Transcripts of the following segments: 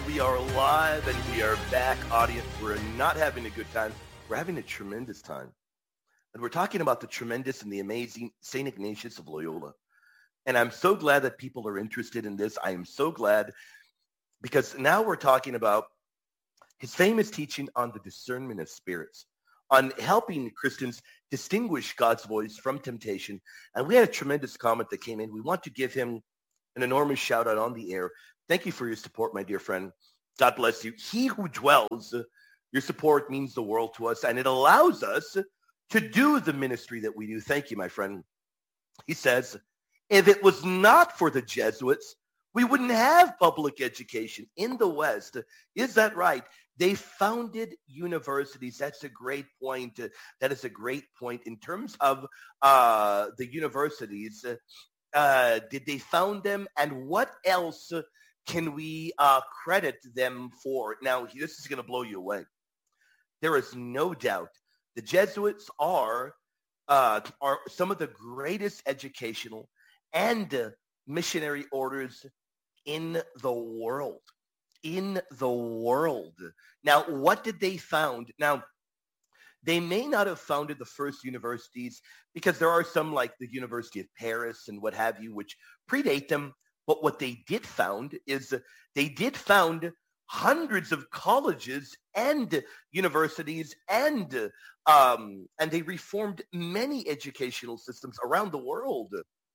we are live and we are back, audience. We're not having a good time. We're having a tremendous time. And we're talking about the tremendous and the amazing St. Ignatius of Loyola. And I'm so glad that people are interested in this. I am so glad because now we're talking about his famous teaching on the discernment of spirits, on helping Christians distinguish God's voice from temptation. And we had a tremendous comment that came in. We want to give him an enormous shout out on the air. Thank you for your support, my dear friend. God bless you. He who dwells, your support means the world to us, and it allows us to do the ministry that we do. Thank you, my friend. He says, if it was not for the Jesuits, we wouldn't have public education in the West. Is that right? They founded universities. That's a great point. That is a great point. In terms of the universities, did they found them? And what else can we credit them for? Now, this is going to blow you away. There is no doubt the Jesuits are some of the greatest educational and missionary orders in the world. In the world. Now, what did they found? Now, they may not have founded the first universities because there are some like the University of Paris and what have you, which predate them. But what they did found is they did found hundreds of colleges and universities and they reformed many educational systems around the world.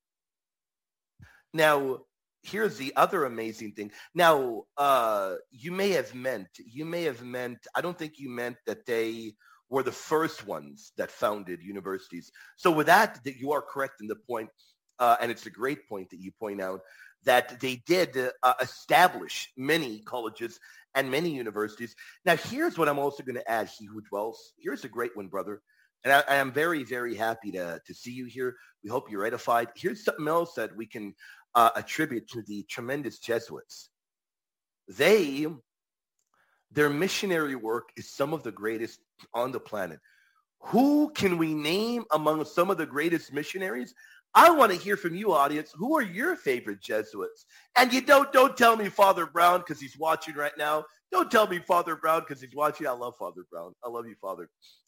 Now, here's the other amazing thing. Now, you may have meant, I don't think you meant that they were the first ones that founded universities. So with that you are correct in the point, and it's a great point that you point out, that they did establish many colleges and many universities. Now, here's what I'm also going to add, he who dwells. Here's a great one, brother. And I am very, very happy to see you here. We hope you're edified. Here's something else that we can attribute to the tremendous Jesuits. Their missionary work is some of the greatest on the planet. Who can we name among some of the greatest missionaries? I want to hear from you, audience. Who are your favorite Jesuits? And you don't tell me Father Brown because he's watching right now. Don't tell me Father Brown because he's watching. I love Father Brown. I love you, Father.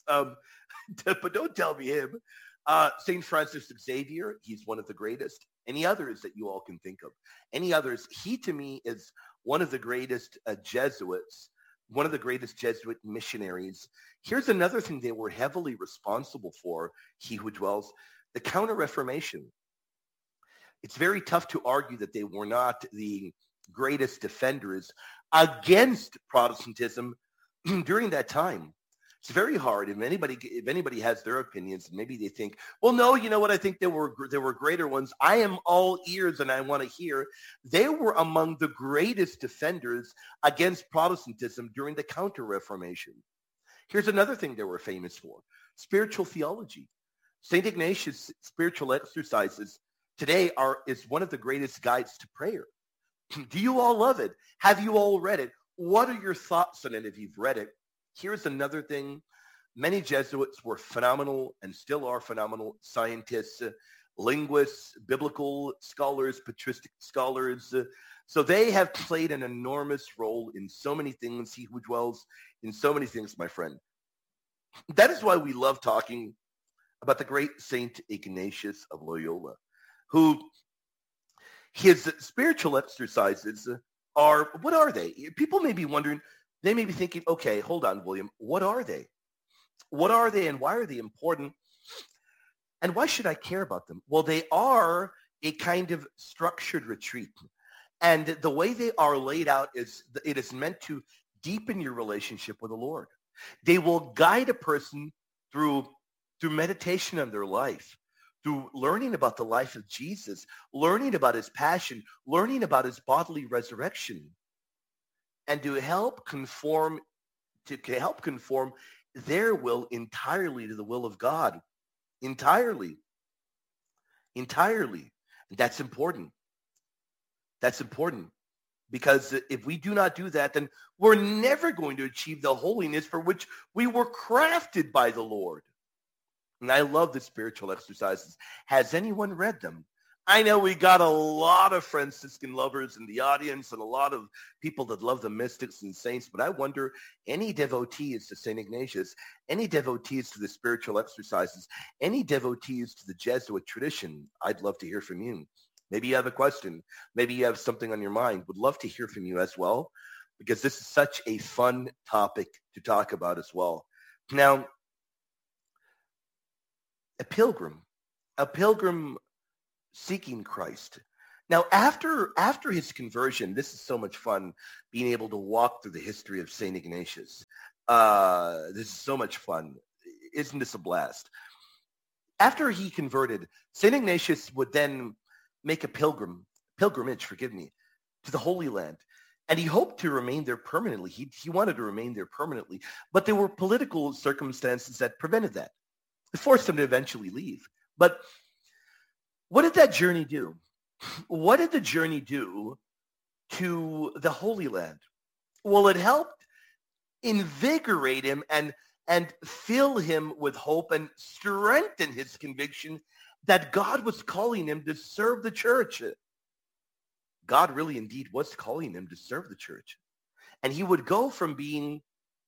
But don't tell me him. St. Francis Xavier, he's one of the greatest. Any others that you all can think of? Any others? He, to me, is one of the greatest Jesuits, one of the greatest Jesuit missionaries. Here's another thing they were heavily responsible for, he who dwells, the Counter-Reformation. It's very tough to argue that they were not the greatest defenders against Protestantism during that time. It's very hard. If anybody has their opinions, maybe they think, well, no, you know what? I think there were greater ones. I am all ears and I want to hear. They were among the greatest defenders against Protestantism during the Counter-Reformation. Here's another thing they were famous for: spiritual theology. St. Ignatius' spiritual exercises today is one of the greatest guides to prayer. Do you all love it? Have you all read it? What are your thoughts on it if you've read it? Here's another thing. Many Jesuits were phenomenal and still are phenomenal scientists, linguists, biblical scholars, patristic scholars. So they have played an enormous role in so many things, he who dwells in so many things, my friend. That is why we love talking about the great St. Ignatius of Loyola, who his spiritual exercises are, what are they? People may be wondering, they may be thinking, okay, hold on, William, what are they? What are they and why are they important? And why should I care about them? Well, they are a kind of structured retreat. And the way they are laid out is it is meant to deepen your relationship with the Lord. They will guide a person through meditation on their life, through learning about the life of Jesus, learning about his passion, learning about his bodily resurrection, and to help conform their will entirely to the will of God. Entirely. And that's important. That's important. Because if we do not do that, then we're never going to achieve the holiness for which we were crafted by the Lord. And I love the spiritual exercises. Has anyone read them? I know we got a lot of Franciscan lovers in the audience and a lot of people that love the mystics and saints, but I wonder, any devotees to St. Ignatius, any devotees to the spiritual exercises, any devotees to the Jesuit tradition, I'd love to hear from you. Maybe you have a question. Maybe you have something on your mind. Would love to hear from you as well, because this is such a fun topic to talk about as well. Now, a pilgrim seeking Christ. Now, after his conversion, this is so much fun, being able to walk through the history of St. Ignatius. This is so much fun. Isn't this a blast? After he converted, St. Ignatius would then make a pilgrimage, to the Holy Land. And he hoped to remain there permanently. He wanted to remain there permanently. But there were political circumstances that prevented that. It forced him to eventually leave. But what did that journey do? What did the journey do to the Holy Land? Well, it helped invigorate him and fill him with hope and strengthen his conviction that God was calling him to serve the church. God really indeed was calling him to serve the church. And he would go from being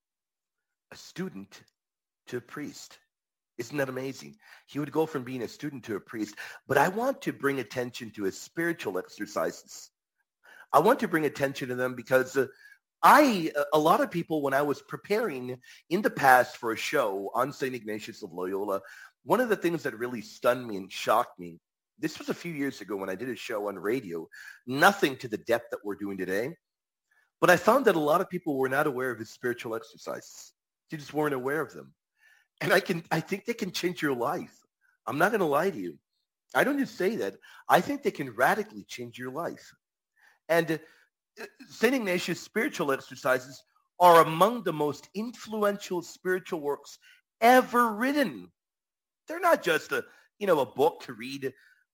a student to a priest. Isn't that amazing? He would go from being a student to a priest. But I want to bring attention to his spiritual exercises. I want to bring attention to them because a lot of people, when I was preparing in the past for a show on St. Ignatius of Loyola, one of the things that really stunned me and shocked me, this was a few years ago when I did a show on radio, nothing to the depth that we're doing today. But I found that a lot of people were not aware of his spiritual exercises. They just weren't aware of them. And I think they can change your life. I'm not going to lie to you. I don't just say that. I think they can radically change your life. And St. Ignatius' spiritual exercises are among the most influential spiritual works ever written. They're not just a book to read.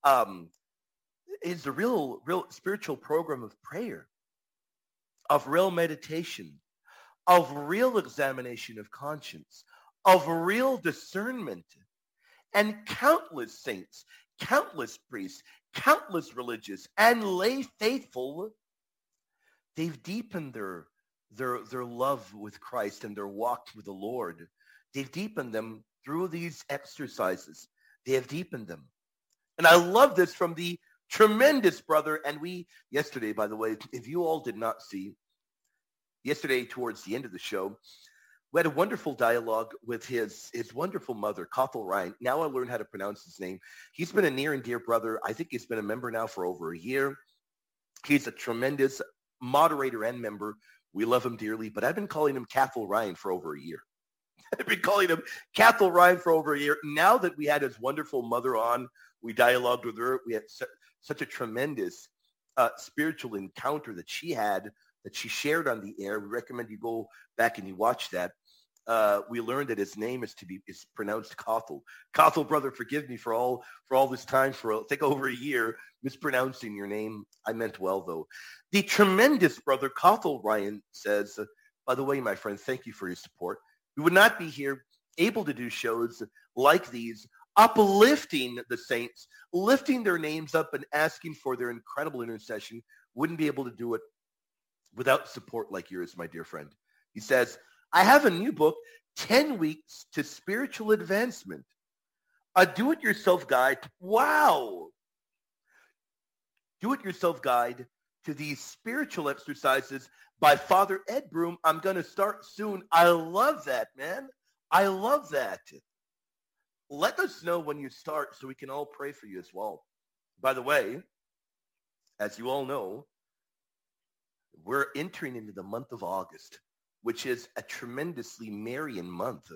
It's a real spiritual program of prayer, of real meditation, of real examination of conscience, of real discernment. And countless saints, countless priests, countless religious and lay faithful, they've deepened their love with Christ and their walk with the Lord. They've deepened them through these exercises. They have deepened them. And I love this from the tremendous brother. And yesterday, by the way, if you all did not see, yesterday towards the end of the show, we had a wonderful dialogue with his wonderful mother, Kothel Ryan. Now I learned how to pronounce his name. He's been a near and dear brother. I think he's been a member now for over a year. He's a tremendous moderator and member. We love him dearly, but I've been calling him Kothel Ryan for over a year. I've been calling him Kothel Ryan for over a year. Now that we had his wonderful mother on, we dialogued with her. We had such a tremendous spiritual encounter that she shared on the air. We recommend you go back and you watch that. We learned that his name is pronounced Kothel. Kothel, brother, forgive me for all this time, for I think over a year, mispronouncing your name. I meant well, though. The tremendous brother, Kothel Ryan, says, by the way, my friend, thank you for your support. We would not be here able to do shows like these, uplifting the saints, lifting their names up and asking for their incredible intercession. Wouldn't be able to do it without support like yours, my dear friend. He says, I have a new book, 10 Weeks to Spiritual Advancement, a do-it-yourself guide. Wow. Do-it-yourself guide to these spiritual exercises by Father Ed Broom. I'm going to start soon. I love that, man. I love that. Let us know when you start so we can all pray for you as well. By the way, as you all know, we're entering into the month of August, which is a tremendously Marian month.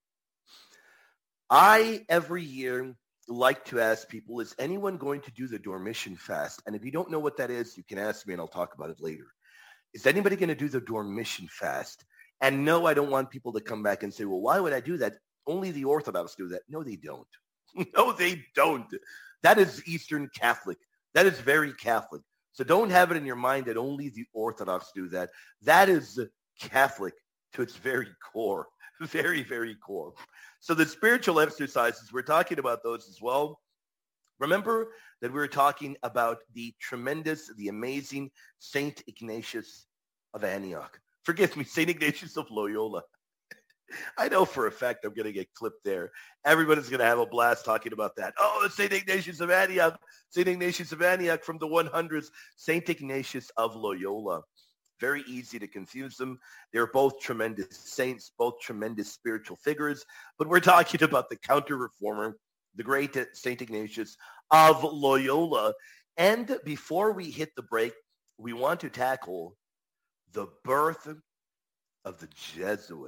I, every year, like to ask people, is anyone going to do the Dormition fast? And if you don't know what that is, you can ask me and I'll talk about it later. Is anybody going to do the Dormition fast? And no, I don't want people to come back and say, well, why would I do that? Only the Orthodox do that. No, they don't. No, they don't. That is Eastern Catholic. That is very Catholic. So don't have it in your mind that only the Orthodox do that. That is Catholic to its very core. Very, very core. So the spiritual exercises, we're talking about those as well. Remember that we're talking about the tremendous, the amazing Saint Ignatius of Antioch. Forgive me, Saint Ignatius of Loyola. I know for a fact I'm going to get clipped there. Everybody's going to have a blast talking about that. Oh, St. Ignatius of Antioch. St. Ignatius of Antioch from the 100s. St. Ignatius of Loyola. Very easy to confuse them. They're both tremendous saints, both tremendous spiritual figures. But we're talking about the counter-reformer, the great St. Ignatius of Loyola. And before we hit the break, we want to tackle the birth of the Jesuits.